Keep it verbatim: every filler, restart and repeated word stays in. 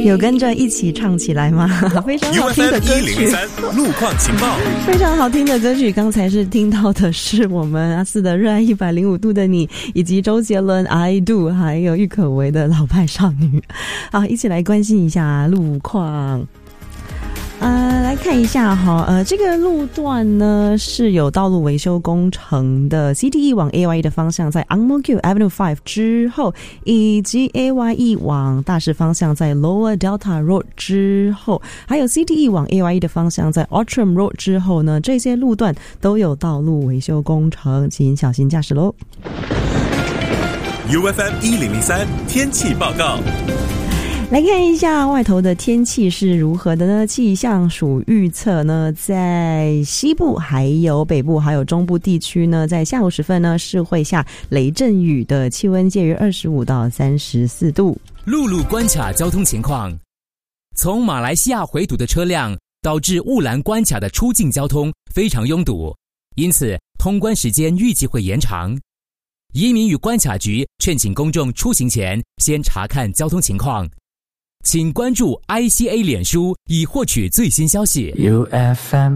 有跟着一起唱起来吗？非常好听的歌曲。 路况情报， 非常好听的歌曲。刚才是听到的是我们阿四的热爱一百零五度的你，以及周杰伦 I Do， 还有郁可唯的老派少女。好，一起来关心一下路况。呃，来看一下哈，呃，这个路段呢是有道路维修工程的 ，C T E 往 A Y E 的方向在 Ang Mo Kio Avenue five 之后，以及 A Y E 往大势方向在 Lower Delta Road 之后，还有 C T E 往 A Y E 的方向在 Outram Road 之后呢，这些路段都有道路维修工程，请小心驾驶喽。 U F M 一零零三天气报告。 来看一下外头的天气是如何的呢？气象署预测呢，在西部还有北部还有中部地区呢，在下午时分呢是会下雷阵雨的，气温介于二十五到三十四度。 陆路关卡交通情况，从马来西亚回堵的车辆导致雾兰关卡的出境交通非常拥堵，因此通关时间预计会延长。移民与关卡局劝请公众出行前先查看交通情况。请关注 I C A 脸书以获取最新消息。U F M